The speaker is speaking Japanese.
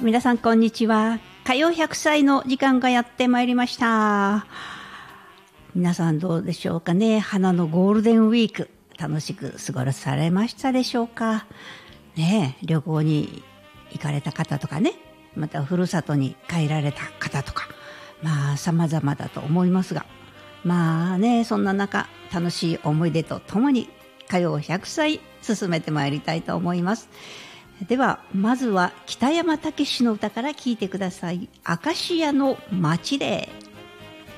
皆さんこんにちは。歌謡100歳の時間がやってまいりました。皆さんどうでしょうかね。花のゴールデンウィーク、楽しく過ごされましたでしょうかね。旅行に行かれた方とかね、またふるさとに帰られた方とか、様々だと思いますが、そんな中、楽しい思い出とともに歌謡100歳進めてまいりたいと思います。ではまずは北山武史の歌から聴いてください。アカシアの街で。